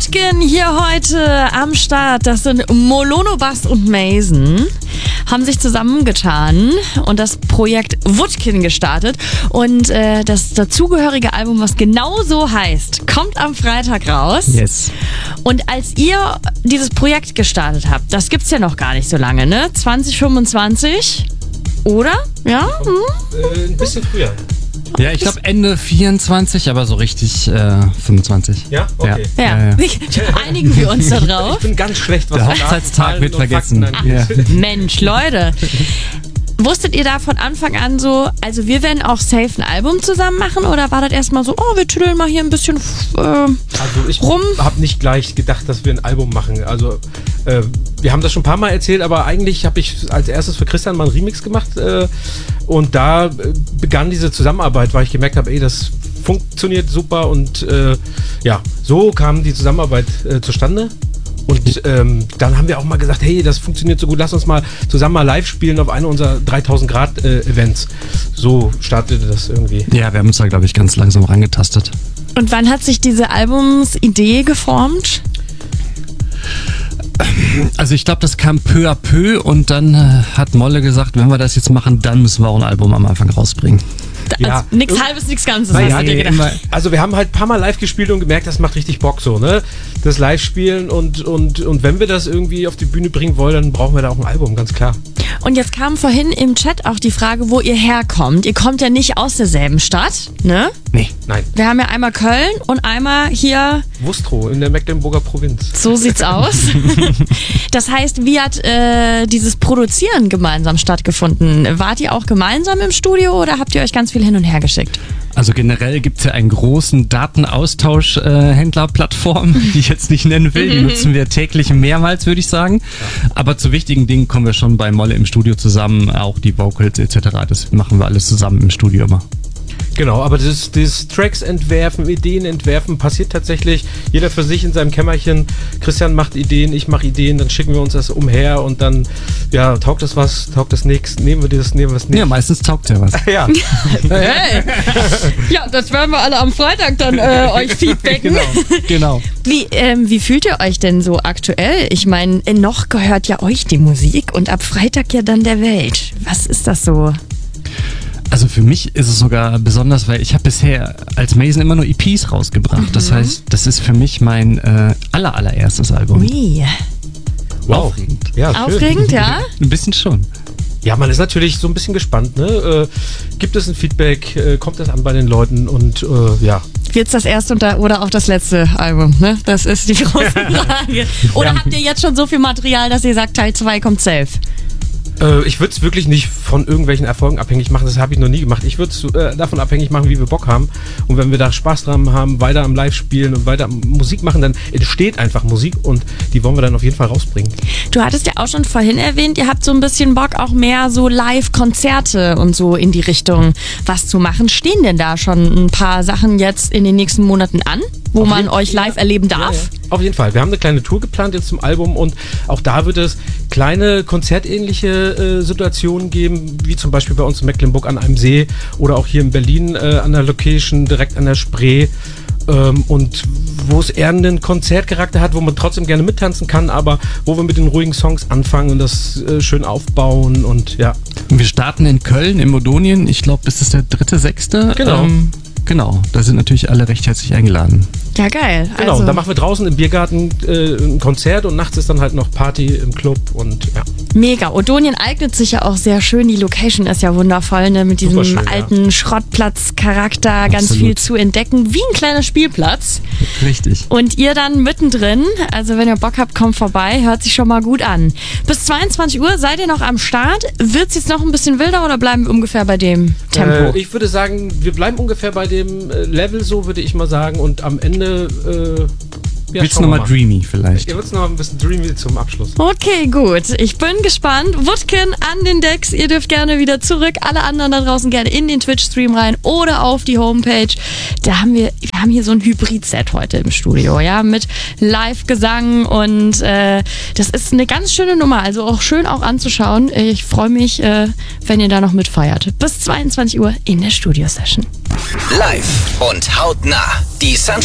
Woodkin hier heute am Start. Das sind Molono Bass und Mason. Haben sich zusammengetan und das Projekt Woodkin gestartet. Und das dazugehörige Album, was genau so heißt, kommt am Freitag raus. Yes. Und als ihr dieses Projekt gestartet habt, das gibt's ja noch gar nicht so lange, ne? 2025, oder? Ja? Ein bisschen früher. Ja, ich glaube Ende 24, aber so richtig 25. Ja? Okay. Ja. Einigen wir uns da drauf. Ich bin ganz schlecht, was Der Hochzeitstag wird vergessen. Ja. Mensch, Leute. Wusstet ihr da von Anfang an so, also wir werden auch safe ein Album zusammen machen, oder war das erstmal so, oh, wir tüdeln mal hier ein bisschen Also ich rum? habe nicht gleich gedacht, dass wir ein Album machen. Also wir haben das schon ein paar Mal erzählt, aber eigentlich habe ich als erstes für Christian mal einen Remix gemacht und da begann diese Zusammenarbeit, weil ich gemerkt habe, ey, das funktioniert super und so kam die Zusammenarbeit zustande. Und dann haben wir auch mal gesagt, hey, das funktioniert so gut, lass uns mal zusammen mal live spielen auf einer unserer 3000 Grad Events. So startete das irgendwie. Ja, wir haben uns da, glaube ich, ganz langsam rangetastet. Und wann hat sich diese Albumsidee geformt? Also ich glaube, das kam peu à peu und dann hat Molle gesagt, wenn wir das jetzt machen, dann müssen wir auch ein Album am Anfang rausbringen. Also nichts Halbes, nichts Ganzes, hast du dir gedacht. Also wir haben halt ein paar Mal live gespielt und gemerkt, das macht richtig Bock so, ne? Das Live-Spielen und wenn wir das irgendwie auf die Bühne bringen wollen, dann brauchen wir da auch ein Album, ganz klar. Und jetzt kam vorhin im Chat auch die Frage, wo ihr herkommt. Ihr kommt ja nicht aus derselben Stadt, ne? Nee, nein. Wir haben ja einmal Köln und einmal hier... Wustrow in der Mecklenburger Provinz. So sieht's aus. Das heißt, wie hat dieses Produzieren gemeinsam stattgefunden? Wart ihr auch gemeinsam im Studio oder habt ihr euch ganz viel hin und her geschickt? Also generell gibt es ja einen großen Datenaustausch-Händler-Plattform, die ich jetzt nicht nennen will. Die nutzen wir täglich mehrmals, würde ich sagen. Ja. Aber zu wichtigen Dingen kommen wir schon bei Molle im Studio zusammen, auch die Vocals etc. Das machen wir alles zusammen im Studio immer. Genau, aber das Tracks entwerfen, Ideen entwerfen passiert tatsächlich jeder für sich in seinem Kämmerchen. Christian macht Ideen, ich mache Ideen, dann schicken wir uns das umher und dann, ja, taugt das was, taugt das nichts, nehmen wir es nicht. Ja, meistens taugt ja was. Ja. Hey. Ja, das werden wir alle am Freitag dann euch feedbacken. Genau. Wie fühlt ihr euch denn so aktuell? Ich meine, noch gehört ja euch die Musik und ab Freitag ja dann der Welt. Was ist das so? Also für mich ist es sogar besonders, weil ich habe bisher als Mason immer nur EPs rausgebracht. Das heißt, das ist für mich mein allererstes Album. Ui. Wow. Aufregend. Ja, schön. Aufregend, ja? Ein bisschen schon. Ja, man ist natürlich so ein bisschen gespannt, ne? Gibt es ein Feedback? Kommt das an bei den Leuten? Und ja. Wird's das erste oder auch das letzte Album, ne? Das ist die große Frage. Oder habt ihr jetzt schon so viel Material, dass ihr sagt, Teil 2 kommt safe? Ich würde es wirklich nicht von irgendwelchen Erfolgen abhängig machen, das habe ich noch nie gemacht. Ich würde es davon abhängig machen, wie wir Bock haben. Und wenn wir da Spaß dran haben, weiter am Live spielen und weiter Musik machen, dann entsteht einfach Musik und die wollen wir dann auf jeden Fall rausbringen. Du hattest ja auch schon vorhin erwähnt, ihr habt so ein bisschen Bock, auch mehr so Live-Konzerte und so in die Richtung was zu machen. Stehen denn da schon ein paar Sachen jetzt in den nächsten Monaten an, wo man euch live erleben darf? Ja. Auf jeden Fall. Wir haben eine kleine Tour geplant jetzt zum Album und auch da wird es kleine konzertähnliche Situationen geben, wie zum Beispiel bei uns in Mecklenburg an einem See oder auch hier in Berlin an der Location direkt an der Spree. Und wo es eher einen Konzertcharakter hat, wo man trotzdem gerne mittanzen kann, aber wo wir mit den ruhigen Songs anfangen und das schön aufbauen und ja. Wir starten in Köln, im Modonien. Ich glaube, ist das der 3.6. Genau. Genau, da sind natürlich alle recht herzlich eingeladen. Ja, geil. Genau, also, da machen wir draußen im Biergarten ein Konzert und nachts ist dann halt noch Party im Club und ja. Mega. Odonien eignet sich ja auch sehr schön. Die Location ist ja wundervoll, ne? Mit diesem schön, alten Schrottplatz-Charakter, ganz viel zu entdecken, wie ein kleiner Spielplatz. Richtig. Und ihr dann mittendrin, also wenn ihr Bock habt, kommt vorbei, hört sich schon mal gut an. Bis 22 Uhr seid ihr noch am Start. Wird's jetzt noch ein bisschen wilder oder bleiben wir ungefähr bei dem Tempo? Ich würde sagen, wir bleiben ungefähr bei dem Level, so würde ich mal sagen, und am Ende wird's nochmal dreamy vielleicht. Ja, wird's noch ein bisschen dreamy zum Abschluss. Okay, gut. Ich bin gespannt. Woodkin an den Decks. Ihr dürft gerne wieder zurück. Alle anderen da draußen gerne in den Twitch-Stream rein oder auf die Homepage. Da haben wir hier so ein Hybrid-Set heute im Studio, ja, mit Live-Gesang und das ist eine ganz schöne Nummer. Also auch schön auch anzuschauen. Ich freue mich, wenn ihr da noch mitfeiert. Bis 22 Uhr in der Studio-Session. Live und hautnah. Die